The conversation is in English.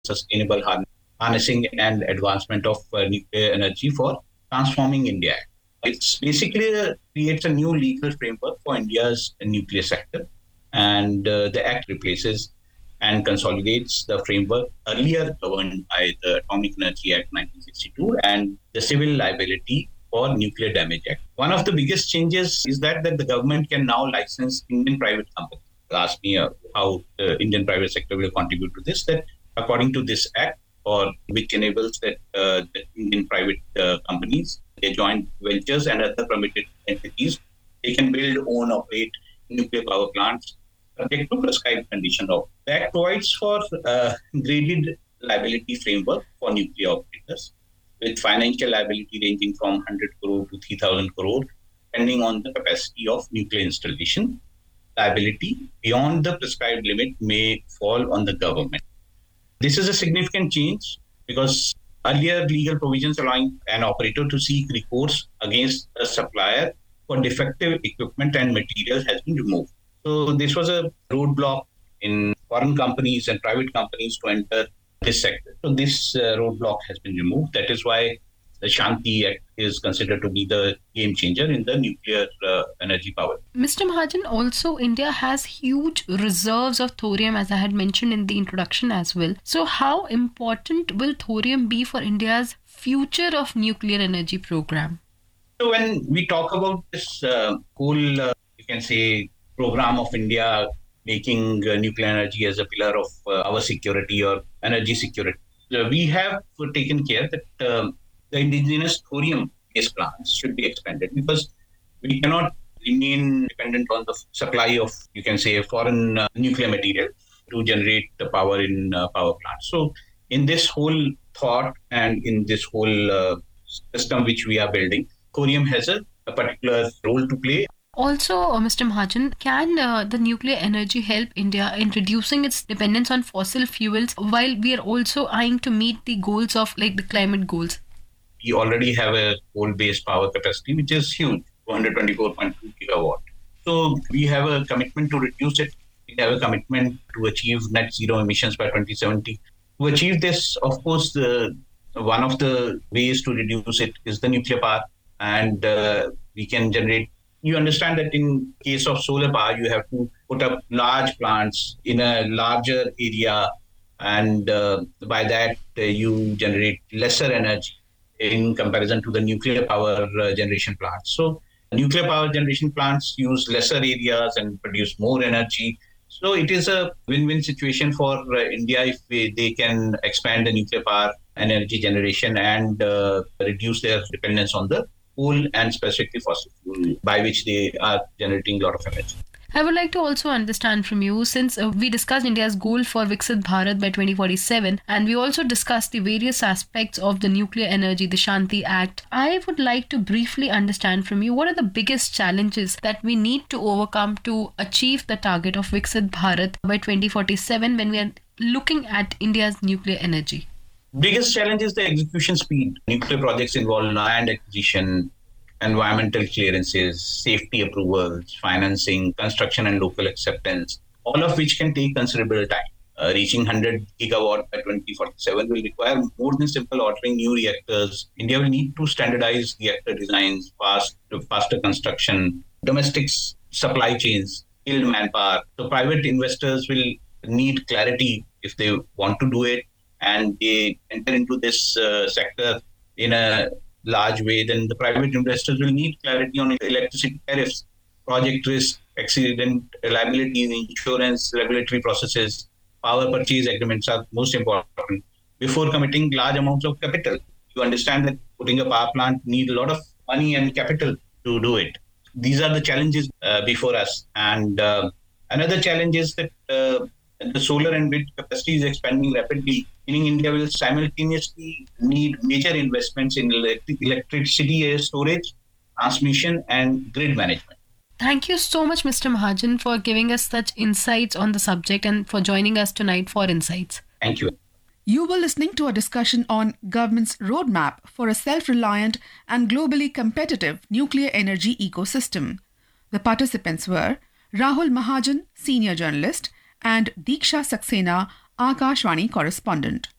Sustainable Harnessing and Advancement of Nuclear Energy for Transforming India. It's basically creates a new legal framework for India's nuclear sector, and the Act replaces and consolidates the framework earlier governed by the Atomic Energy Act 1962 and the Civil Liability for Nuclear Damage Act. One of the biggest changes is that the government can now license Indian private companies. Ask me how the Indian private sector will contribute to this. That according to this act, or which enables that the Indian private companies, their joint ventures and other permitted entities, they can build, own, operate nuclear power plants subject to prescribed condition of. That provides for a graded liability framework for nuclear operators, with financial liability ranging from 100 crore to 3,000 crore, depending on the capacity of nuclear installation. Liability beyond the prescribed limit may fall on the government. This is a significant change because earlier legal provisions allowing an operator to seek recourse against a supplier for defective equipment and materials has been removed. So this was a roadblock in foreign companies and private companies to enter this sector. So this roadblock has been removed. That is why the Shanti Act is considered to be the game changer in the nuclear energy power. Mr. Mahajan, also India has huge reserves of thorium, as I had mentioned in the introduction as well. So how important will thorium be for India's future of nuclear energy program? So when we talk about this whole, you can say, program of India making nuclear energy as a pillar of our security or energy security, we have taken care that the indigenous thorium-based plants should be expanded because we cannot remain dependent on the supply of, you can say, foreign nuclear material to generate the power in power plants. So in this whole thought and in this whole system which we are building, thorium has a particular role to play. Also, Mr. Mahajan, can the nuclear energy help India in reducing its dependence on fossil fuels while we are also eyeing to meet the goals of the climate goals? We already have a coal-based power capacity, which is huge, 224.2 gigawatt. So we have a commitment to reduce it. We have a commitment to achieve net zero emissions by 2070. To achieve this, of course, one of the ways to reduce it is the nuclear power. And we can generate. You understand that in case of solar power, you have to put up large plants in a larger area. And by that, you generate lesser energy in comparison to the nuclear power generation plants. So nuclear power generation plants use lesser areas and produce more energy. So it is a win-win situation for India if they can expand the nuclear power energy generation and reduce their dependence on the coal and specifically fossil fuel by which they are generating a lot of energy. I would like to also understand from you, since we discussed India's goal for Viksit Bharat by 2047, and we also discussed the various aspects of the nuclear energy, the Shanti Act. I would like to briefly understand from you, what are the biggest challenges that we need to overcome to achieve the target of Viksit Bharat by 2047 when we are looking at India's nuclear energy? Biggest challenge is the execution speed. Nuclear projects involve land acquisition, environmental clearances, safety approvals, financing, construction and local acceptance, all of which can take considerable time. Reaching 100 gigawatt by 2047 will require more than simple ordering new reactors. India will need to standardize reactor designs, faster construction, domestic supply chains, skilled manpower. So private investors will need clarity if they want to do it and they enter into this sector in a large way, then the private investors will need clarity on electricity tariffs, project risk, accident liability, insurance, regulatory processes, power purchase agreements are most important before committing large amounts of capital. You understand that putting a power plant needs a lot of money and capital to do it. These are the challenges before us. And another challenge is that the solar and wind capacity is expanding rapidly, meaning India will simultaneously need major investments in electricity storage, transmission, and grid management. Thank you so much, Mr. Mahajan, for giving us such insights on the subject and for joining us tonight for Insights. Thank you. You were listening to a discussion on government's roadmap for a self-reliant and globally competitive nuclear energy ecosystem. The participants were Rahul Mahajan, senior journalist, and Diksha Saxena, Akashvani correspondent.